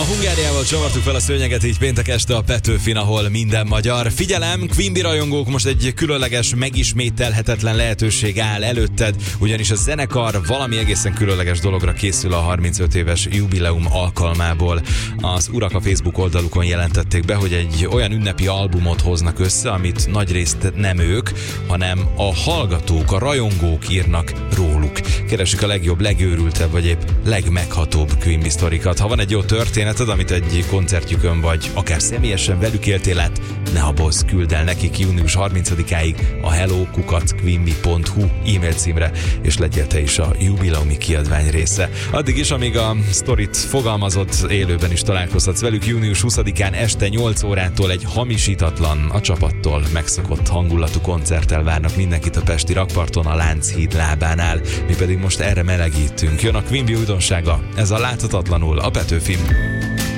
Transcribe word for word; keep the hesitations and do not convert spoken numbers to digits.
Hungáriával csavartuk fel a szőnyeget így péntek este a Petőfin, ahol minden magyar. Figyelem, Quimby rajongók, most egy különleges, megismételhetetlen lehetőség áll előtted, ugyanis a zenekar valami egészen különleges dologra készül a harmincöt éves jubileum alkalmából. Az urak a Facebook oldalukon jelentették be, hogy egy olyan ünnepi albumot hoznak össze, amit nagyrészt nem ők, hanem a hallgatók, a rajongók írnak róluk. Keresik a legjobb, legőrültebb vagy épp legmeghatóbb Quimby sztorikat. Ha van egy jó történeted, amit egy koncertjükön vagy akár személyesen velük éltél át, ne habozz, küld el nekik június harmincadikáig a hello kukac quimby pont hu e-mail címre, és legyél te is a jubileumi kiadvány része. Addig is, amíg a sztorit fogalmazott, élőben is találkozhatsz velük. Június huszadikán este nyolc órától egy hamisítatlan, a csapattól megszokott hangulatú koncerttel várnak mindenkit a pesti rakparton, a Lánchíd lábánál. Mi pedig most erre melegítünk. Jön a Quimby újdonsága, ez a Láthatatlanul, a Petőfin.